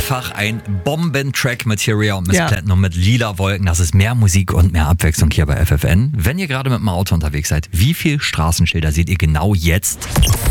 einfach ein Bombentrack Materia und Miss Platinum mit Lila Wolken. Das ist mehr Musik und mehr Abwechslung hier bei FFN. Wenn ihr gerade mit dem Auto unterwegs seid, wie viele Straßenschilder seht ihr genau jetzt?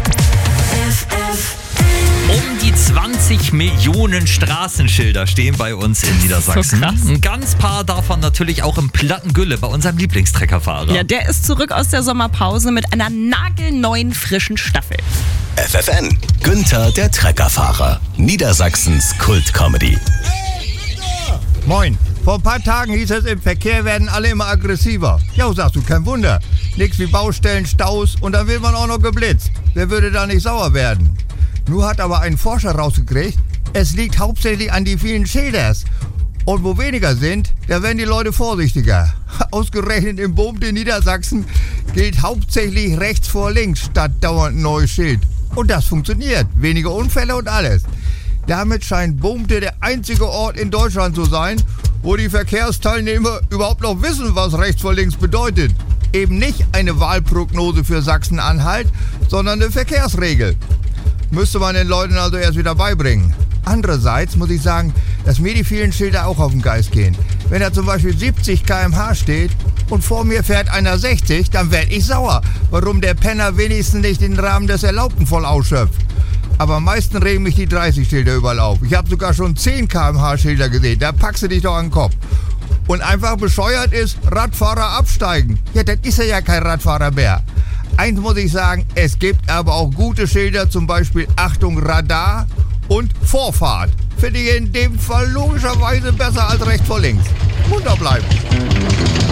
Um die 20 Millionen Straßenschilder stehen bei uns in Niedersachsen. So ein ganz paar davon natürlich auch im Plattengülle bei unserem Lieblingstreckerfahrer. Ja, der ist zurück aus der Sommerpause mit einer nagelneuen frischen Staffel. FFN, Günther der Treckerfahrer, Niedersachsens Kult-Comedy. Moin. Vor ein paar Tagen hieß es, im Verkehr werden alle immer aggressiver. Ja, sagst du, kein Wunder. Nix wie Baustellen, Staus und dann wird man auch noch geblitzt. Wer würde da nicht sauer werden? Nur hat aber ein Forscher rausgekriegt, es liegt hauptsächlich an die vielen Schilders. Und wo weniger sind, da werden die Leute vorsichtiger. Ausgerechnet im Bund in Niedersachsen gilt hauptsächlich rechts vor links statt dauernd ein neues Schild. Und das funktioniert. Weniger Unfälle und alles. Damit scheint Bumte der einzige Ort in Deutschland zu sein, wo die Verkehrsteilnehmer überhaupt noch wissen, was rechts vor links bedeutet. Eben nicht eine Wahlprognose für Sachsen-Anhalt, sondern eine Verkehrsregel. Müsste man den Leuten also erst wieder beibringen. Andererseits muss ich sagen, dass mir die vielen Schilder auch auf den Geist gehen. Wenn da zum Beispiel 70 km/h steht und vor mir fährt einer 60, dann werde ich sauer, warum der Penner wenigstens nicht den Rahmen des Erlaubten voll ausschöpft. Aber am meisten regen mich die 30 Schilder überall auf. Ich habe sogar schon 10 km/h Schilder gesehen, da packst du dich doch an den Kopf. Und einfach bescheuert ist, Radfahrer absteigen. Ja, dann ist er ja kein Radfahrer mehr. Eins muss ich sagen, es gibt aber auch gute Schilder, zum Beispiel Achtung Radar und Vorfahrt. Finde ich in dem Fall logischerweise besser als rechts vor links. Munter bleiben.